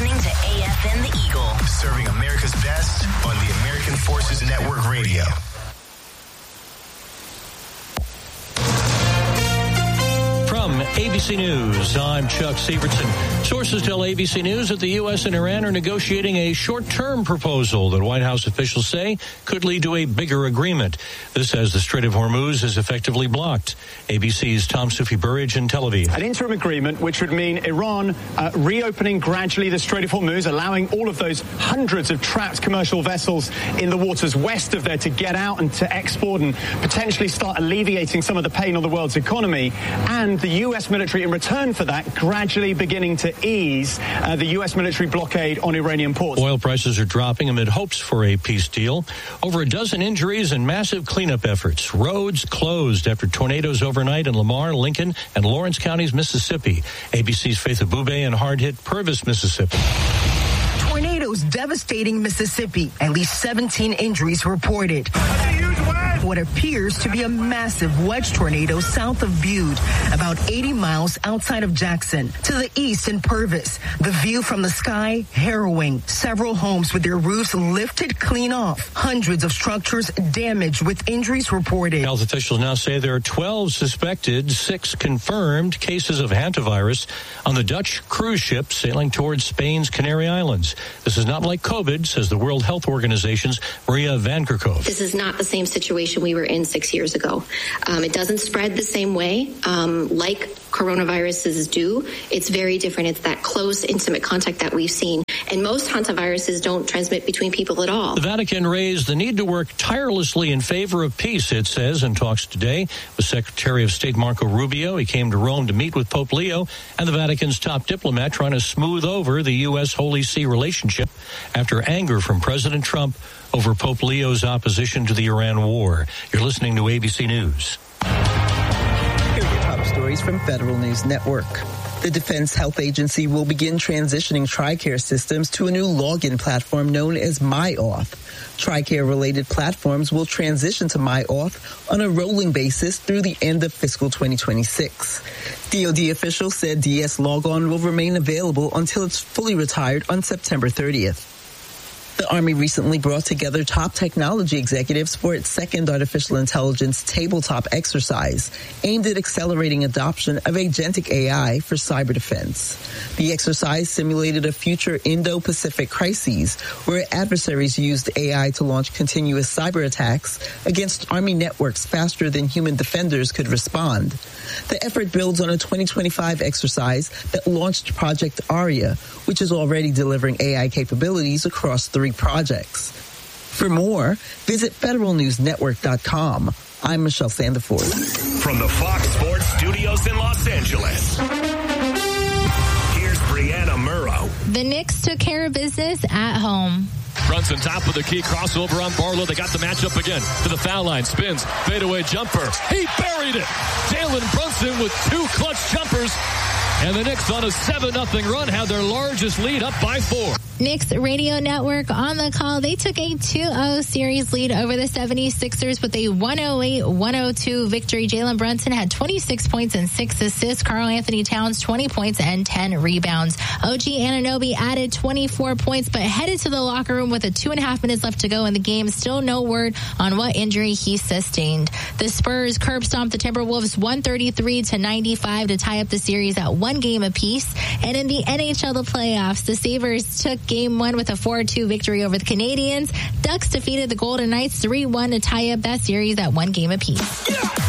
listening to AFN The Eagle. Serving America's best on the American Forces Network Radio. From ABC News, I'm Chuck Severson. Sources tell ABC News that the U.S. and Iran are negotiating a short-term proposal that White House officials say could lead to a bigger agreement. This as the Strait of Hormuz is effectively blocked. ABC's Tom Sufi-Burridge in Tel Aviv. An interim agreement which would mean Iran reopening gradually the Strait of Hormuz, allowing all of those hundreds of trapped commercial vessels in the waters west of there to get out and to export and potentially start alleviating some of the pain on the world's economy. And the U.S. military, in return for that, gradually beginning to ease the U.S. military blockade on Iranian ports. Oil prices are dropping amid hopes for a peace deal. Over a dozen injuries and massive cleanup efforts. Roads closed after tornadoes overnight in Lamar, Lincoln, and Lawrence counties, Mississippi. ABC's Faith Abube in hard-hit Purvis, Mississippi. Tornadoes devastating Mississippi. At least 17 injuries reported. What appears to be a massive wedge tornado south of Butte, about 80 miles outside of Jackson. To the east in Purvis, the view from the sky harrowing. Several homes with their roofs lifted clean off. Hundreds of structures damaged with injuries reported. Health officials now say there are 12 suspected, 6 confirmed cases of hantavirus on the Dutch cruise ship sailing towards Spain's Canary Islands. This is not like COVID, says the World Health Organization's Maria Van Kerkhove. This is not the same situation we were in 6 years ago. It doesn't spread the same way like coronaviruses do. It's very different. It's that close, intimate contact that we've seen. And most hantaviruses don't transmit between people at all. The Vatican raised the need to work tirelessly in favor of peace, it says, in talks today with Secretary of State Marco Rubio. He came to Rome to meet with Pope Leo and the Vatican's top diplomat, trying to smooth over the U.S. Holy See relationship after anger from President Trump over Pope Leo's opposition to the Iran war. You're listening to ABC News. Here are your top stories from Federal News Network. The Defense Health Agency will begin transitioning TRICARE systems to a new login platform known as MyAuth. TRICARE-related platforms will transition to MyAuth on a rolling basis through the end of fiscal 2026. DoD officials said DS Logon will remain available until it's fully retired on September 30th. The Army recently brought together top technology executives for its second artificial intelligence tabletop exercise aimed at accelerating adoption of agentic AI for cyber defense. The exercise simulated a future Indo-Pacific crisis where adversaries used AI to launch continuous cyber attacks against Army networks faster than human defenders could respond. The effort builds on a 2025 exercise that launched Project Aria, which is already delivering AI capabilities across 3 projects. For more, visit federalnewsnetwork.com. I'm Michelle Sandiford. From the Fox Sports Studios in Los Angeles, here's Brianna Murrow. The Knicks took care of business at home. Brunson, top of the key, crossover on Barlow. They got the matchup again to the foul line. Spins, fadeaway jumper. He buried it. Jalen Brunson with 2 clutch jumpers. And the Knicks on a 7-0 run have their largest lead up by 4. Knicks Radio Network on the call. They took a 2-0 series lead over the 76ers with a 108-102 victory. Jalen Brunson had 26 points and 6 assists. Karl Anthony Towns, 20 points and 10 rebounds. OG Anunoby added 24 points, but headed to the locker room with 2.5 minutes left to go in the game. Still no word on what injury he sustained. The Spurs curb stomped the Timberwolves 133-95 to tie up the series at 1 game apiece. And in the NHL, the playoffs, the Sabres took Game 1 with a 4-2 victory over the Canadiens. Ducks defeated the Golden Knights 3-1 to tie up that series at 1 game apiece.